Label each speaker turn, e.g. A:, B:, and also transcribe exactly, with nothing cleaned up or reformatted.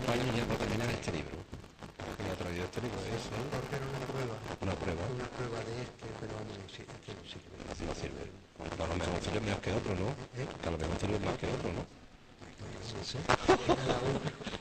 A: cinco años ya para terminar este libro. ¿Qué le ha traído este libro?
B: Sí,
A: ¿Eso?
B: porque era una prueba.
A: Una prueba.
B: Una prueba de este, pero vamos, sí, este no sirve.
A: Así no sirve. Que a lo mejor sirve más que otro, ¿no?
B: ¿Eh?
A: Que a lo mejor sirve más que otro, ¿no?
B: No sé. Cada uno.